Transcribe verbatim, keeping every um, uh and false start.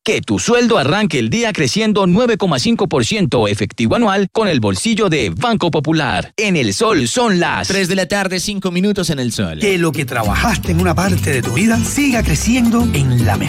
Que tu sueldo arranque el día creciendo nueve coma cinco por ciento efectivo anual con el bolsillo de Banco Popular. En El Sol son las tres de la tarde, cinco minutos en El Sol. Que lo que trabajaste en una parte de tu vida siga creciendo en la mejor